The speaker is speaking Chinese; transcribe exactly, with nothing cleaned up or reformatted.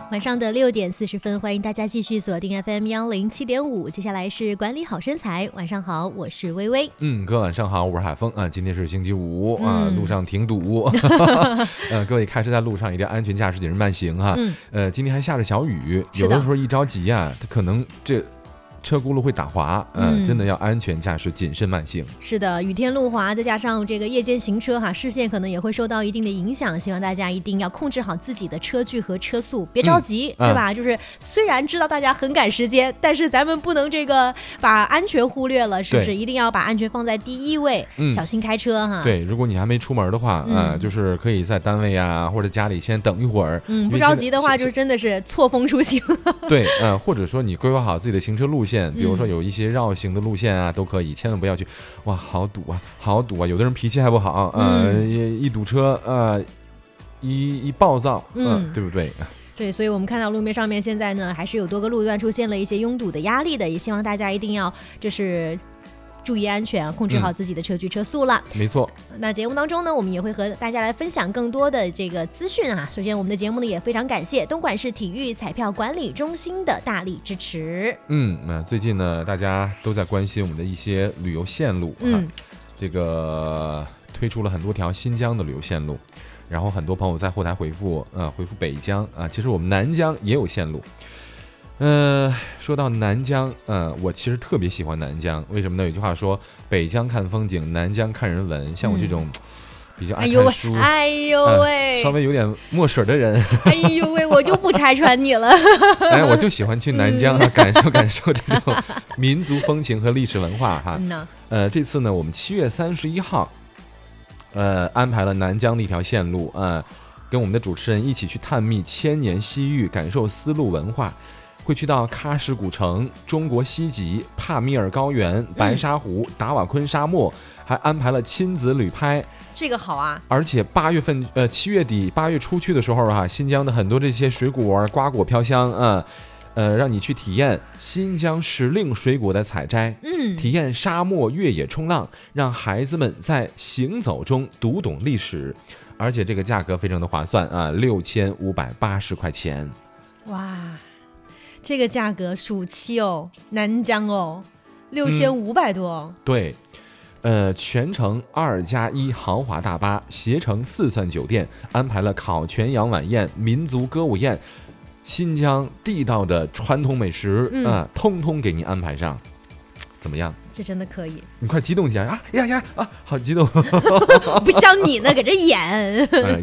晚上的六点四十分，欢迎大家继续锁定 F M 幺零七点五。接下来是管理好身材。晚上好，我是微微。 嗯，各位晚上好，我是海峰啊。今天是星期五啊， 嗯、 路上挺堵。呃，各位开车在路上一定要安全驾驶，谨慎慢行哈。嗯、呃，今天还下着小雨，有的时候一着急啊，它可能这。车轱辘会打滑，嗯、呃，真的要安全驾驶，谨慎慢行。 是的，雨天路滑，再加上这个夜间行车哈，视线可能也会受到一定的影响。希望大家一定要控制好自己的车距和车速，别着急，嗯、对吧？嗯、就是虽然知道大家很赶时间，但是咱们不能这个把安全忽略了，是不是？一定要把安全放在第一位，嗯、小心开车哈。 对，如果你还没出门的话，嗯、呃，就是可以在单位啊或者家里先等一会儿。 嗯，不着急的话，就真的是错峰出行。 对，呃，或者说你规划好自己的行车路线，比如说有一些绕行的路线啊，都可以，千万不要去，哇，好堵啊，好堵啊！有的人脾气还不好，呃，嗯、一堵车，呃，一一暴躁，呃、嗯，对不对？ 对，所以我们看到路面上面现在呢，还是有多个路段出现了一些拥堵的压力的，也希望大家一定要就是注意安全，控制好自己的车距车速了。 嗯、没错。 那节目当中呢，我们也会和大家来分享更多的这个资讯啊。首先，我们的节目呢也非常感谢东莞市体育彩票管理中心的大力支持。 嗯，那最近呢，大家都在关心我们的一些旅游线路，嗯，这个推出了很多条新疆的旅游线路，然后很多朋友在后台回复，呃，回复北疆啊，其实我们南疆也有线路。呃，说到南疆，呃，我其实特别喜欢南疆，为什么呢？有句话说，北疆看风景，南疆看人文。像我这种比较爱看书， 哎呦喂， 呃、稍微有点墨水的人， 哎呦喂，我就不拆穿你了。 哎，我就喜欢去南疆啊，感受感受这种民族风情和历史文化哈。嗯、呃，这次呢，我们七月三十一号，呃，安排了南疆的一条线路，呃，跟我们的主持人一起去探秘千年西域，感受丝路文化。会去到喀什古城、中国西极、帕米尔高原、白沙湖、嗯、达瓦昆沙漠，还安排了亲子旅拍。 这个好啊！ 而且八月份，呃，七月底、八月初去的时候啊，新疆的很多这些水果、瓜果飘香啊，呃，让你去体验新疆时令水果的采摘，嗯，体验沙漠越野冲浪，让孩子们在行走中读懂历史，而且这个价格非常的划算啊，六千五百八十块钱。 哇！这个价格，暑期哦，南疆哦，六千五百多、 嗯。对，呃，全程二加一豪华大巴，携程四钻酒店，安排了烤全羊晚宴、民族歌舞宴，新疆地道的传统美食啊、嗯呃，通通给您安排上，怎么样？ 这真的可以！ 你快激动一下啊！呀呀啊，好激动！ 不像你呢，搁这演。呃